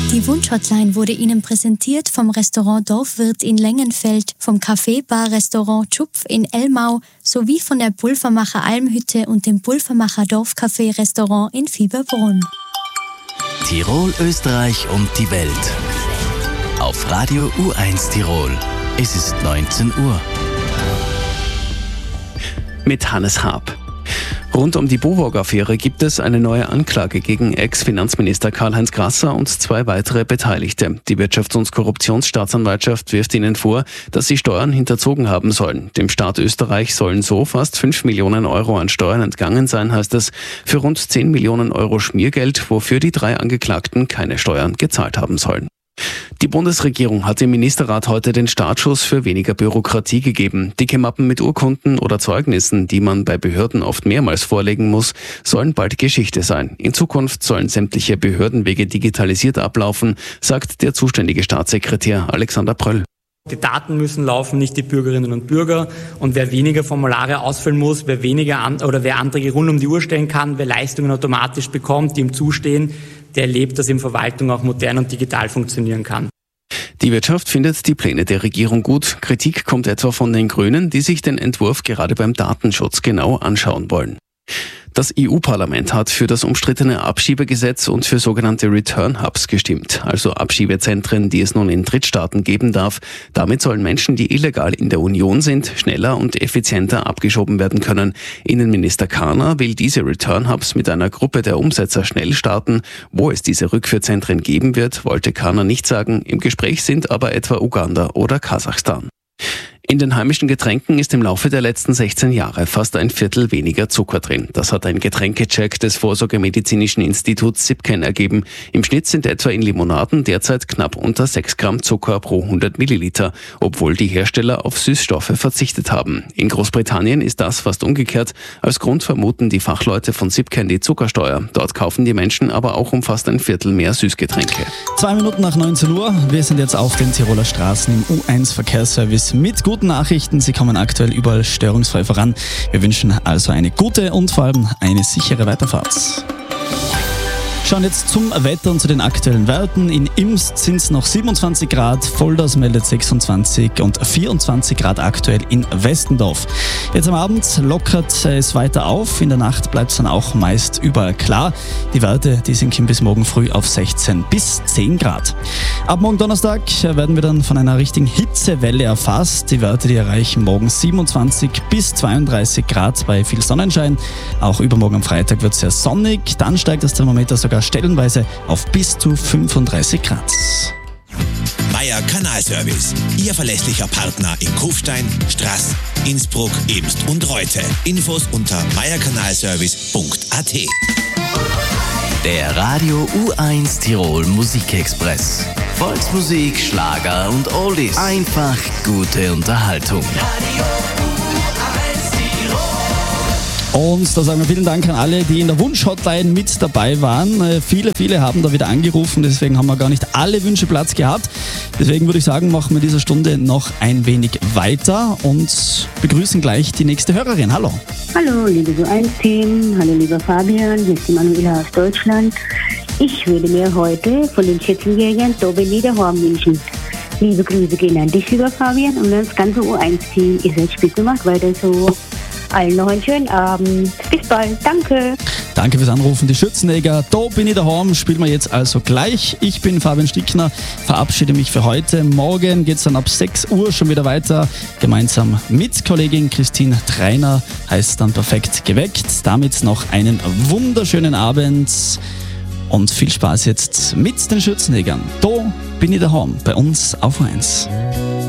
Die Wunschhotline wurde Ihnen präsentiert vom Restaurant Dorfwirt in Lengenfeld, vom Café-Bar-Restaurant Tschupf in Elmau sowie von der Pulvermacher Almhütte und dem Pulvermacher Dorfcafé-Restaurant in Fieberbrunn. Tirol, Österreich und die Welt. Auf Radio U1 Tirol. Es ist 19 Uhr. Mit Hannes Haab. Rund um die BOWOG-Affäre gibt es eine neue Anklage gegen Ex-Finanzminister Karl-Heinz Grasser und 2 weitere Beteiligte. Die Wirtschafts- und Korruptionsstaatsanwaltschaft wirft ihnen vor, dass sie Steuern hinterzogen haben sollen. Dem Staat Österreich sollen so fast 5 Millionen Euro an Steuern entgangen sein, heißt es, für rund 10 Millionen Euro Schmiergeld, wofür die 3 Angeklagten keine Steuern gezahlt haben sollen. Die Bundesregierung hat im Ministerrat heute den Startschuss für weniger Bürokratie gegeben. Dicke Mappen mit Urkunden oder Zeugnissen, die man bei Behörden oft mehrmals vorlegen muss, sollen bald Geschichte sein. In Zukunft sollen sämtliche Behördenwege digitalisiert ablaufen, sagt der zuständige Staatssekretär Alexander Pröll. Die Daten müssen laufen, nicht die Bürgerinnen und Bürger. Und wer weniger Formulare ausfüllen muss, wer Anträge rund um die Uhr stellen kann, wer Leistungen automatisch bekommt, die ihm zustehen, der erlebt, dass eben Verwaltung auch modern und digital funktionieren kann. Die Wirtschaft findet die Pläne der Regierung gut. Kritik kommt etwa von den Grünen, die sich den Entwurf gerade beim Datenschutz genau anschauen wollen. Das EU-Parlament hat für das umstrittene Abschiebegesetz und für sogenannte Return Hubs gestimmt, also Abschiebezentren, die es nun in Drittstaaten geben darf. Damit sollen Menschen, die illegal in der Union sind, schneller und effizienter abgeschoben werden können. Innenminister Kahner will diese Return Hubs mit einer Gruppe der Umsetzer schnell starten. Wo es diese Rückführzentren geben wird, wollte Kahner nicht sagen. Im Gespräch sind aber etwa Uganda oder Kasachstan. In den heimischen Getränken ist im Laufe der letzten 16 Jahre fast ein Viertel weniger Zucker drin. Das hat ein Getränkecheck des Vorsorgemedizinischen Instituts SIPCAN ergeben. Im Schnitt sind etwa in Limonaden derzeit knapp unter 6 Gramm Zucker pro 100 Milliliter, obwohl die Hersteller auf Süßstoffe verzichtet haben. In Großbritannien ist das fast umgekehrt. Als Grund vermuten die Fachleute von SIPCAN die Zuckersteuer. Dort kaufen die Menschen aber auch um fast ein Viertel mehr Süßgetränke. 2 Minuten nach 19 Uhr. Wir sind jetzt auf den Tiroler Straßen im U1 Verkehrsservice mit guten Nachrichten. Sie kommen aktuell überall störungsfrei voran. Wir wünschen also eine gute und vor allem eine sichere Weiterfahrt. Schauen jetzt zum Wetter und zu den aktuellen Werten. In Imst sind es noch 27 Grad, Volders meldet 26 und 24 Grad aktuell in Westendorf. Jetzt am Abend lockert es weiter auf, in der Nacht bleibt es dann auch meist überall klar. Die Werte, die sinken bis morgen früh auf 16 bis 10 Grad. Ab morgen Donnerstag werden wir dann von einer richtigen Hitzewelle erfasst. Die Werte, die erreichen morgen 27 bis 32 Grad bei viel Sonnenschein. Auch übermorgen am Freitag wird es sehr sonnig, dann steigt das Thermometer sogar stellenweise auf bis zu 35 Grad. Meier Kanalservice, Ihr verlässlicher Partner in Kufstein, Straß, Innsbruck, Imst und Reute. Infos unter meierkanalservice.at. Der Radio U1 Tirol Musikexpress. Volksmusik, Schlager und Oldies. Einfach gute Unterhaltung. Und da sagen wir vielen Dank an alle, die in der Wunschhotline mit dabei waren. Viele haben da wieder angerufen, deswegen haben wir gar nicht alle Wünsche Platz gehabt. Deswegen würde ich sagen, machen wir in dieser Stunde noch ein wenig weiter und begrüßen gleich die nächste Hörerin. Hallo. Hallo, liebe U1-Team. Hallo, lieber Fabian. Hier ist die Manuela aus Deutschland. Ich würde mir heute von den Schützenjägern Tobin Niederhorn wünschen. Liebe Grüße gehen an dich, lieber Fabian, und das ganze U1-Team. Ihr seid spitze, macht weiter so. Allen noch einen schönen Abend. Bis bald. Danke. Danke fürs Anrufen. Die Schützenjäger, da bin ich daheim, spielen wir jetzt also gleich. Ich bin Fabian Stickner, verabschiede mich für heute. Morgen geht es dann ab 6 Uhr schon wieder weiter. Gemeinsam mit Kollegin Christine Treiner heißt dann perfekt geweckt. Damit noch einen wunderschönen Abend und viel Spaß jetzt mit den Schützenjägern. Da bin ich daheim, bei uns auf 1.